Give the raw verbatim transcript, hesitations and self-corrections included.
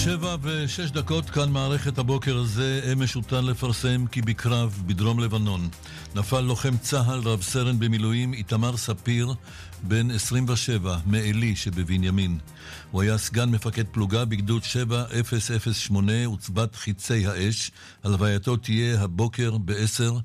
שבע ושש דקות, כאן מערכת הבוקר הזה. אמש הוטל לפרסם כי בקרב בדרום לבנון נפל לוחם צהל רב סרן במילואים איתמר ספיר בן עשרים ושבע מאלי שבבנימין. הוא היה סגן מפקד פלוגה בגדוד שבע אפס אפס שמונה עוצבת חיצי האש. הלווייתו תהיה הבוקר בעשר